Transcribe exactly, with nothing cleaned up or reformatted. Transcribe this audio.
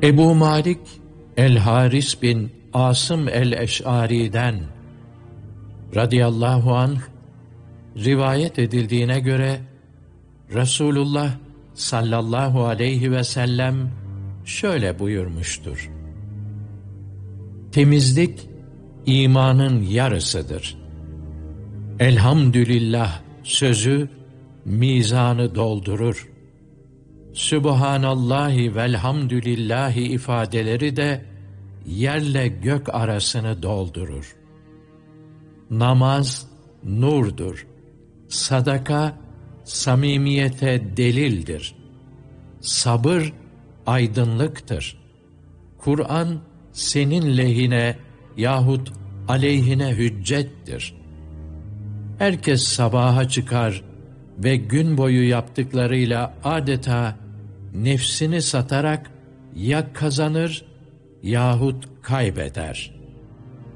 Ebu Malik el-Haris bin Asım el-Eş'ari'den radıyallahu anh rivayet edildiğine göre Resulullah sallallahu aleyhi ve sellem şöyle buyurmuştur: temizlik imanın yarısıdır. Elhamdülillah sözü mizanı doldurur. Sübhanallahi velhamdülillahi ifadeleri de yerle gök arasını doldurur. Namaz nurdur. Sadaka samimiyete delildir. Sabır aydınlıktır. Kur'an senin lehine yahut aleyhine hüccettir. Herkes sabaha çıkar ve gün boyu yaptıklarıyla adeta nefsini satarak ya kazanır yahut kaybeder.